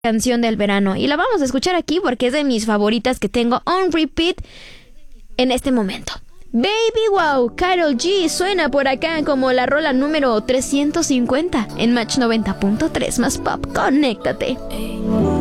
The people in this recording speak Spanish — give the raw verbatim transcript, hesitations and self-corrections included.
canción del verano y la vamos a escuchar aquí porque es de mis favoritas que tengo on repeat en este momento. Baby Wow, Karol G suena por acá como la rola número trescientos cincuenta en Match noventa punto tres más pop. Conéctate.